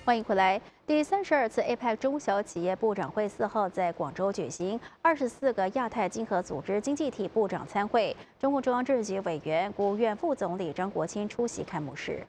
欢迎回来。第32次 APEC 中小企业部长会4号在广州举行，24个亚太经合组织经济体部长参会，中共中央政治局委员、国务院副总理张国清出席开幕式。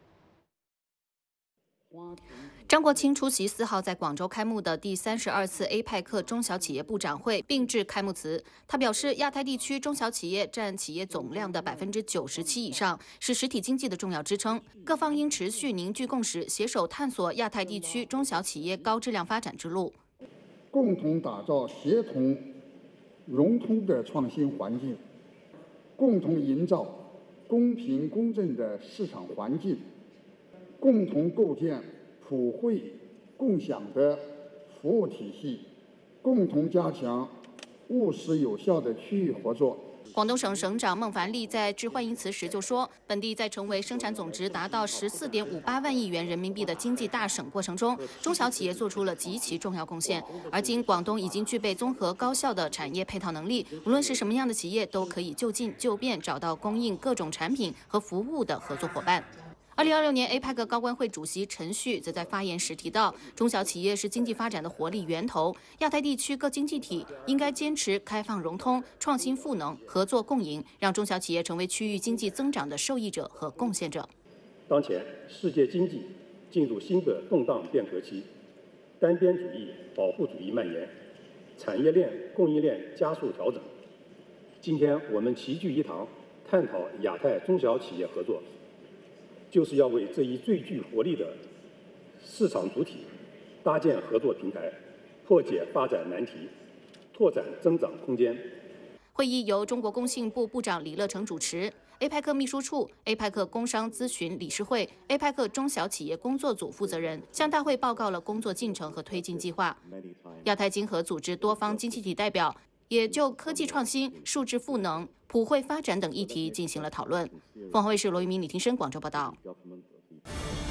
张国清出席4号在广州开幕的第32次 APEC 中小企业部长会，并致开幕词。他表示，亚太地区中小企业占企业总量的97%以上，是实体经济的重要支撑。各方应持续凝聚共识，携手探索亚太地区中小企业高质量发展之路， 共同打造协同融通的创新环境，共同营造公平公正的市场环境，共同构建普惠共享的服务体系，共同加强务实有效的区域合作。 广东省省长孟凡利在致欢迎词时就说，本地在成为生产总值达到14.58万亿元人民币的经济大省过程中，中小企业做出了极其重要贡献。而今广东已经具备综合高效的产业配套能力，无论是什么样的企业，都可以就近就便找到供应各种产品和服务的合作伙伴。2026年 APEC 高官会主席陈旭则在发言时提到，中小企业是经济发展的活力源头，亚太地区各经济体应该坚持开放融通、创新赋能、合作共赢，让中小企业成为区域经济增长的受益者和贡献者。 当前世界经济进入新的动荡变革期，单边主义、保护主义蔓延，产业链、供应链加速调整。今天我们齐聚一堂，探讨亚太中小企业合作，就是要为这一最具活力的市场主体搭建合作平台，破解发展难题，拓展增长空间。 会议由中国工信部部长李乐成主持，APEC 秘书处、APEC 工商咨询理事会、APEC 中小企业工作组负责人向大会报告了工作进程和推进计划。亚太经合组织多方经济体代表也就科技创新、数字赋能、普惠发展等议题进行了讨论。凤凰卫视罗玉明、李廷生广州报道。